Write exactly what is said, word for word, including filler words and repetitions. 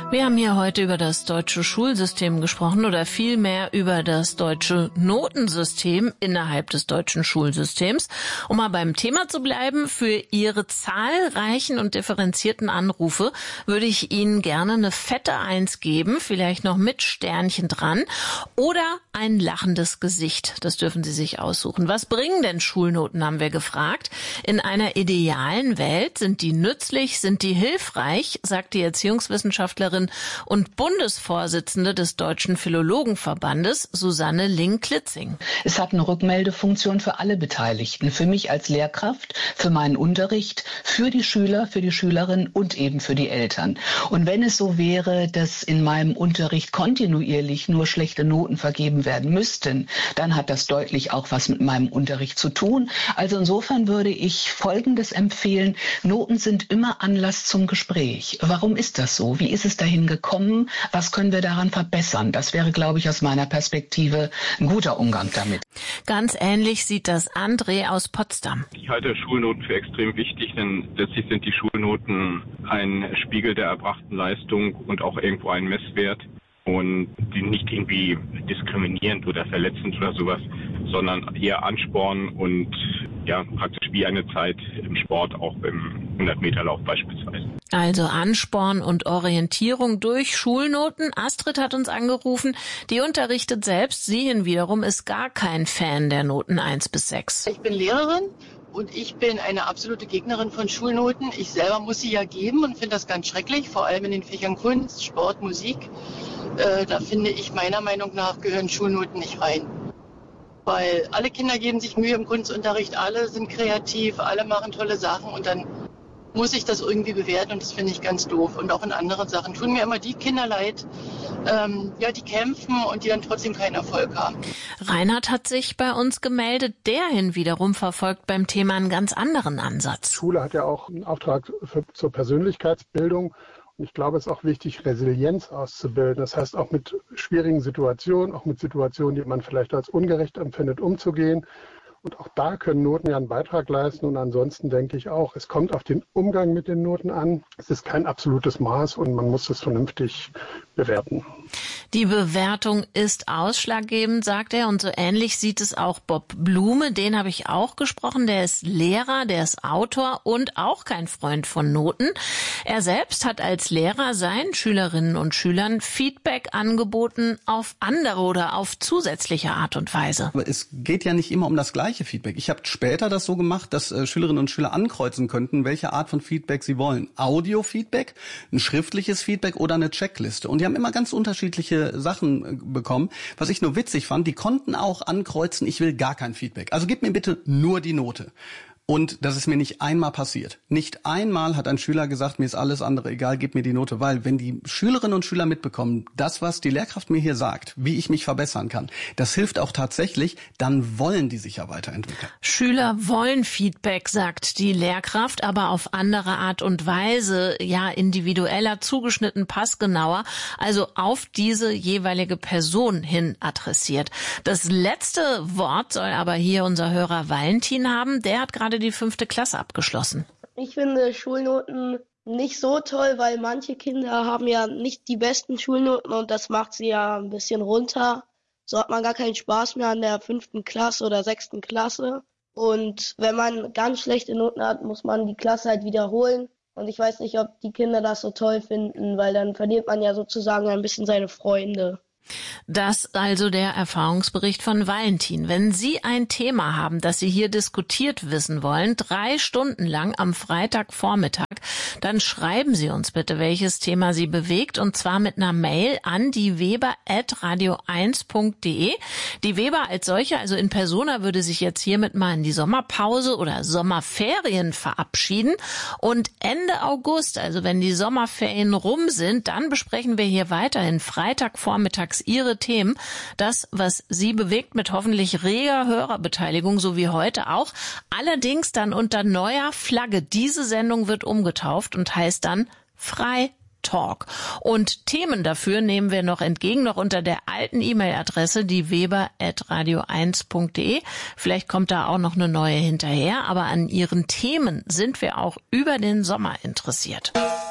Wir haben hier heute über das deutsche Schulsystem gesprochen oder vielmehr über das deutsche Notensystem innerhalb des deutschen Schulsystems. Um mal beim Thema zu bleiben, für Ihre zahlreichen und differenzierten Anrufe würde ich Ihnen gerne eine fette Eins geben, vielleicht noch mit Sternchen dran oder ein lachendes Gesicht. Das dürfen Sie sich aussuchen. Was bringen denn Schulnoten, haben wir gefragt. In einer idealen Welt sind die nützlich, sind die hilfreich, sagt die Erziehungswissenschaftlerin und Bundesvorsitzende des Deutschen Philologenverbandes, Susanne Ling-Klitzing. Es hat eine Rückmeldefunktion für alle Beteiligten, für mich als Lehrkraft, für meinen Unterricht, für die Schüler, für die Schülerinnen und eben für die Eltern. Und wenn es so wäre, dass in meinem Unterricht kontinuierlich nur schlechte Noten vergeben werden müssten, dann hat das deutlich auch was mit meinem Unterricht zu tun. Also insofern würde ich Folgendes empfehlen: Noten sind immer Anlass zum Gespräch. Warum ist das so? Wie ist es dahin gekommen? Was können wir daran verbessern? Das wäre, glaube ich, aus meiner Perspektive ein guter Umgang damit. Ganz ähnlich sieht das André aus Potsdam. Ich halte Schulnoten für extrem wichtig, denn letztlich sind die Schulnoten ein Spiegel der erbrachten Leistung und auch irgendwo ein Messwert. Und die nicht irgendwie diskriminierend oder verletzend oder sowas, sondern eher anspornen und ja praktisch wie eine Zeit im Sport, auch im hundert-Meter-Lauf beispielsweise. Also Ansporn und Orientierung durch Schulnoten. Astrid hat uns angerufen, die unterrichtet selbst. Sie wiederum ist gar kein Fan der Noten eins bis sechs. Ich bin Lehrerin. Und ich bin eine absolute Gegnerin von Schulnoten. Ich selber muss sie ja geben und finde das ganz schrecklich, vor allem in den Fächern Kunst, Sport, Musik. Äh, da finde ich, meiner Meinung nach, gehören Schulnoten nicht rein. Weil alle Kinder geben sich Mühe im Kunstunterricht, alle sind kreativ, alle machen tolle Sachen und dann muss ich das irgendwie bewerten und das finde ich ganz doof. Und auch in anderen Sachen tun mir immer die Kinder leid, ähm, ja, die kämpfen und die dann trotzdem keinen Erfolg haben. Reinhard hat sich bei uns gemeldet. Der hin wiederum verfolgt beim Thema einen ganz anderen Ansatz. Schule hat ja auch einen Auftrag für, zur Persönlichkeitsbildung. Und ich glaube, es ist auch wichtig, Resilienz auszubilden. Das heißt, auch mit schwierigen Situationen, auch mit Situationen, die man vielleicht als ungerecht empfindet, umzugehen. Und auch da können Noten ja einen Beitrag leisten. Und ansonsten denke ich auch, es kommt auf den Umgang mit den Noten an. Es ist kein absolutes Maß und man muss es vernünftig bewerten. Die Bewertung ist ausschlaggebend, sagt er. Und so ähnlich sieht es auch Bob Blume. Den habe ich auch gesprochen. Der ist Lehrer, der ist Autor und auch kein Freund von Noten. Er selbst hat als Lehrer seinen Schülerinnen und Schülern Feedback angeboten auf andere oder auf zusätzliche Art und Weise. Aber es geht ja nicht immer um das gleiche Feedback. Ich habe später das so gemacht, dass äh, Schülerinnen und Schüler ankreuzen könnten, welche Art von Feedback sie wollen. Audio-Feedback, ein schriftliches Feedback oder eine Checkliste. Und die haben immer ganz unterschiedliche Sachen äh, bekommen. Was ich nur witzig fand, die konnten auch ankreuzen, ich will gar kein Feedback. Also gib mir bitte nur die Note. Und das ist mir nicht einmal passiert. Nicht einmal hat ein Schüler gesagt, mir ist alles andere egal, gib mir die Note. Weil wenn die Schülerinnen und Schüler mitbekommen, das, was die Lehrkraft mir hier sagt, wie ich mich verbessern kann, das hilft auch tatsächlich, dann wollen die sich ja weiterentwickeln. Schüler wollen Feedback, sagt die Lehrkraft, aber auf andere Art und Weise, ja individueller, zugeschnitten, passgenauer, also auf diese jeweilige Person hin adressiert. Das letzte Wort soll aber hier unser Hörer Valentin haben. Der hat gerade die fünfte Klasse abgeschlossen. Ich finde Schulnoten nicht so toll, weil manche Kinder haben ja nicht die besten Schulnoten und das macht sie ja ein bisschen runter. So hat man gar keinen Spaß mehr an der fünften Klasse oder sechsten Klasse. Und wenn man ganz schlechte Noten hat, muss man die Klasse halt wiederholen. Und ich weiß nicht, ob die Kinder das so toll finden, weil dann verliert man ja sozusagen ein bisschen seine Freunde. Das also der Erfahrungsbericht von Valentin. Wenn Sie ein Thema haben, das Sie hier diskutiert wissen wollen, drei Stunden lang am Freitagvormittag, dann schreiben Sie uns bitte, welches Thema Sie bewegt, und zwar mit einer Mail an die weber at radio eins punkt de. Die Weber als solche, also in persona, würde sich jetzt hiermit mal in die Sommerpause oder Sommerferien verabschieden. Und Ende August, also wenn die Sommerferien rum sind, dann besprechen wir hier weiterhin Freitagvormittags Ihre Themen. Das, was Sie bewegt, mit hoffentlich reger Hörerbeteiligung, so wie heute auch. Allerdings dann unter neuer Flagge. Diese Sendung wird umgetauft und heißt dann Frei Talk. Und Themen dafür nehmen wir noch entgegen, noch unter der alten E-Mail-Adresse, die weber at radio eins punkt de. Vielleicht kommt da auch noch eine neue hinterher, aber an Ihren Themen sind wir auch über den Sommer interessiert.